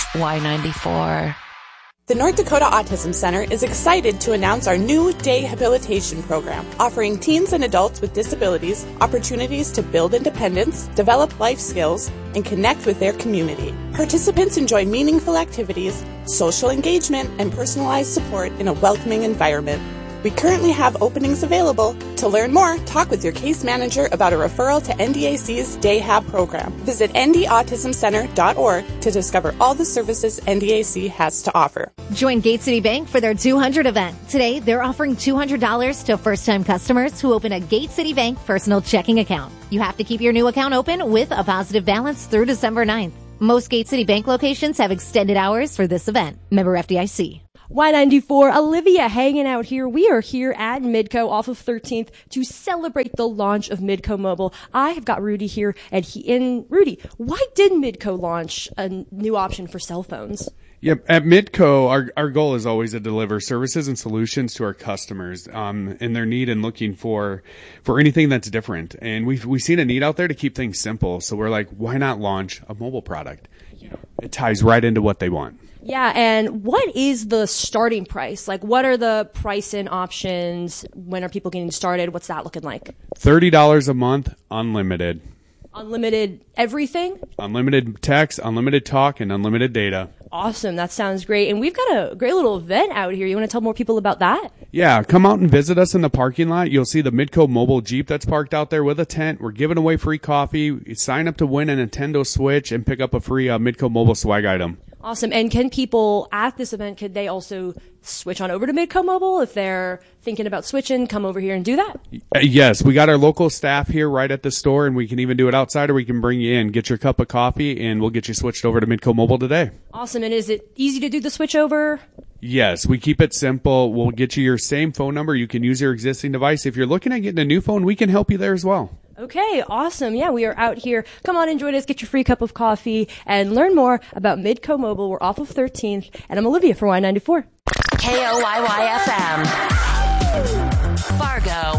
Y94. The North Dakota Autism Center is excited to announce our new day habilitation program, offering teens and adults with disabilities opportunities to build independence, develop life skills, and connect with their community. Participants enjoy meaningful activities, social engagement, and personalized support in a welcoming environment. We currently have openings available. To learn more, talk with your case manager about a referral to NDAC's Day Hab program. Visit ndautismcenter.org to discover all the services NDAC has to offer. Join Gate City Bank for their 200 event. Today, they're offering $200 to first-time customers who open a Gate City Bank personal checking account. You have to keep your new account open with a positive balance through December 9th. Most Gate City Bank locations have extended hours for this event. Member FDIC. Y94, Olivia hanging out here. We are here at Midco off of 13th to celebrate the launch of Midco Mobile. I have got Rudy here, and Rudy, why did Midco launch a new option for cell phones? Yep. At Midco, our goal is always to deliver services and solutions to our customers in their need and looking for anything that's different. And we've seen a need out there to keep things simple. So we're like, why not launch a mobile product? It ties right into what they want. Yeah, and what is the starting price? Like, what are the pricing options? When are people getting started? What's that looking like? $30 a month, unlimited. Unlimited everything? Unlimited text, unlimited talk, and unlimited data. Awesome. That sounds great. And we've got a great little event out here. You want to tell more people about that? Yeah, come out and visit us in the parking lot. You'll see the Midco mobile Jeep that's parked out there with a tent. We're giving away free coffee. You sign up to win a Nintendo Switch and pick up a free Midco mobile swag item. Awesome. And can people at this event, could they also switch on over to Midco Mobile if they're thinking about switching, come over here and do that? Yes, we got our local staff here right at the store, and we can even do it outside, or we can bring you in, get your cup of coffee, and we'll get you switched over to Midco Mobile today. Awesome. And is it easy to do the switch over? Yes, we keep it simple. We'll get you your same phone number. You can use your existing device. If you're looking at getting a new phone, we can help you there as well. Okay, awesome. Yeah, we are out here. Come on and join us. Get your free cup of coffee and learn more about Midco Mobile. We're off of 13th. And I'm Olivia for Y94. KOYY FM. Fargo.